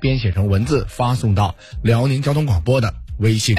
编写成文字发送到辽宁交通广播的微信。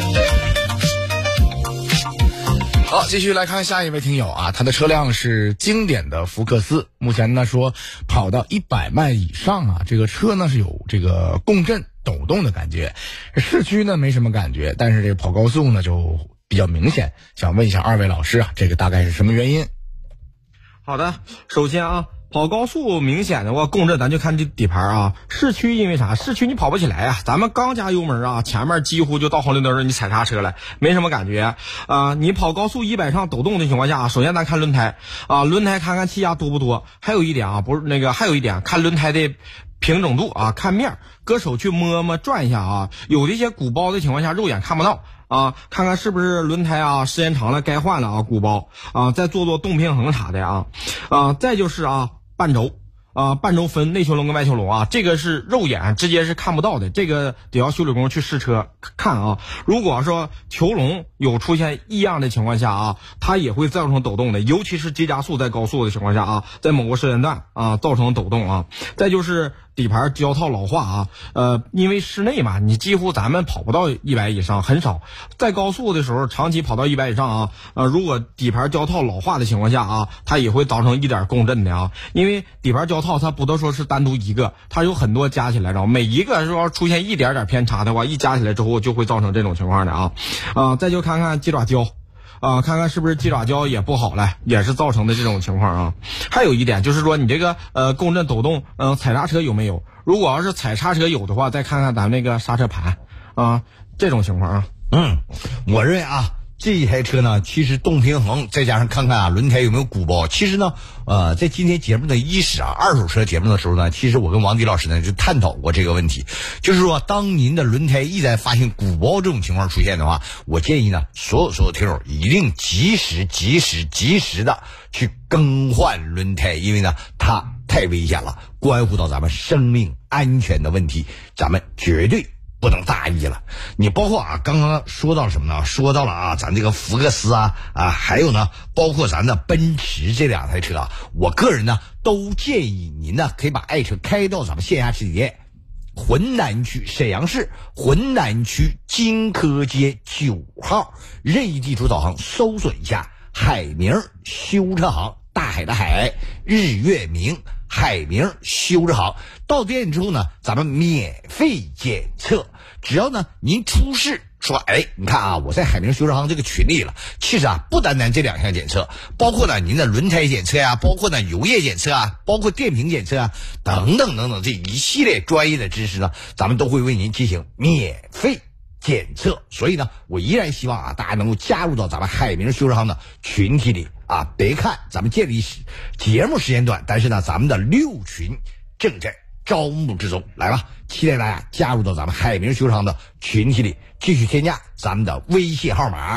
好，继续来看下一位听友啊，他的车辆是经典的福克斯，目前呢说跑到100迈以上啊，这个车呢是有这个共振抖动的感觉，市区呢没什么感觉，但是这个跑高速呢就比较明显。想问一下二位老师啊，这个大概是什么原因？ 好的，首先啊，跑高速明显的话共振，咱就看这底盘啊。市区因为啥？市区你跑不起来啊，咱们刚加油门啊，前面几乎就到红绿灯，你踩刹车了，没什么感觉啊。你跑高速100上抖动的情况下，首先咱看轮胎啊，轮胎看看气压多不多。还有一点啊，不是那个，还有一点看轮胎的平整度啊，看面，搁手去摸摸转一下啊，有的一些鼓包的情况下肉眼看不到。啊，看看是不是轮胎啊，时间长了该换了啊，鼓包啊，再做做动平衡啥的啊，再就是啊，半轴啊，半轴分内球笼跟外球笼啊，这个是肉眼直接是看不到的，这个得要修理工去试车看啊。如果说球笼有出现异样的情况下啊，它也会造成抖动的，尤其是急加速在高速的情况下啊，在某个时间段啊造成抖动啊。再就是底盘胶套老化啊，因为室内嘛，你几乎咱们跑不到100以上，很少。在高速的时候，长期跑到100以上啊，如果底盘胶套老化的情况下啊，它也会造成一点共振的啊。因为底盘胶套它不都说是单独一个，它有很多加起来的，每一个要出现一点点偏差的话，一加起来之后就会造成这种情况的啊。再就看看鸡爪胶。啊，看看是不是鸡爪胶也不好了，也是造成的这种情况啊。还有一点就是说，你这个共振抖动，踩刹车有没有？如果要是踩刹车有的话，再看看咱那个刹车盘啊，这种情况啊。 我认为啊，这一台车呢，其实动平衡再加上看看啊轮胎有没有鼓包。其实呢，在今天节目的伊始啊二手车节目的时候呢，其实我跟王迪老师呢就探讨过这个问题，就是说当您的轮胎一旦发现鼓包这种情况出现的话，我建议呢所有听友一定及时的去更换轮胎，因为呢它太危险了，关乎到咱们生命安全的问题，咱们绝对不能大意了。你包括啊，刚刚说到了什么呢？说到了啊，咱这个福克斯啊，还有呢，包括咱的奔驰这两台车啊，我个人呢都建议您呢可以把爱车开到咱们线下实体店，浑南区沈阳市浑南区金科街9号，任意地图导航搜索一下海明修车行，大海的海，日月明，海明修车行。到店之后呢，咱们免费检测，只要呢您出示说，你看啊，我在海明修车行这个群里了。其实啊，不单单这2项检测，包括呢您的轮胎检测啊，包括呢油液检测啊，包括电瓶检测啊，等等等等，这一系列专业的知识呢，咱们都会为您进行免费检测。所以呢，我依然希望啊，大家能够加入到咱们海明修车行的群体里啊。别看咱们建立节目时间短，但是呢，咱们的6群正在招募之中，来吧，期待大家加入到咱们海明修车行的群体里，继续添加咱们的微信号码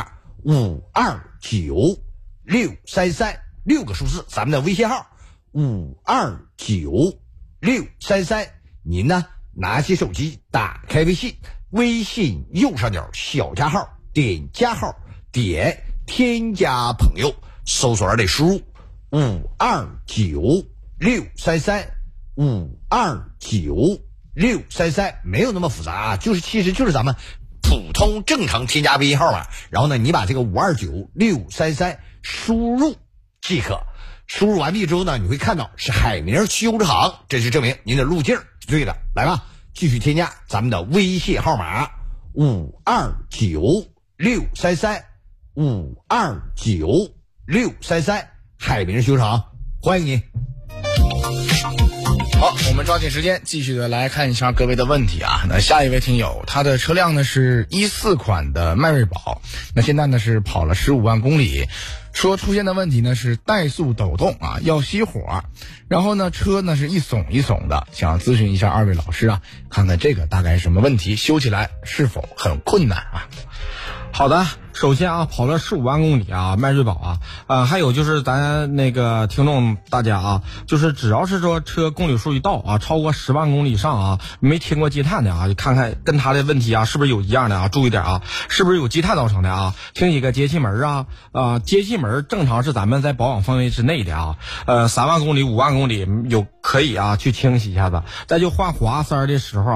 529633，6个数字，咱们的微信号529633。您呢拿起手机，打开微信，微信右上角小加号，点加号，点添加朋友，搜索栏里输入529633，529633，没有那么复杂啊，其实就是咱们普通正常添加微信号码，然后呢你把这个529633输入即可。输入完毕之后呢，你会看到是海明修车行，这就证明您的路径是对的。来吧，继续添加咱们的微信号码529633，529633，海明修车行，欢迎您。 好，我们抓紧时间继续的来看一下各位的问题啊。那下一位听友，他的车辆呢是14款的迈锐宝，那现在呢是跑了15万公里，说出现的问题呢是怠速抖动啊，要熄火，然后呢车呢是一耸一耸的，想咨询一下二位老师啊，看看这个大概是什么问题，修起来是否很困难啊？ 好的，首先啊，跑了15万公里啊，迈锐宝还有就是咱那个听众大家啊，就是只要是说车公里数一到啊，超过10万公里以上啊，没听过积碳的啊，就看看跟他的问题啊是不是有一样的啊，注意点啊，是不是有积碳造成的啊？清洗个节气门节气门正常是咱们在保养范围之内的啊，3万公里、5万公里可以啊去清洗一下子，再就换火花塞的时候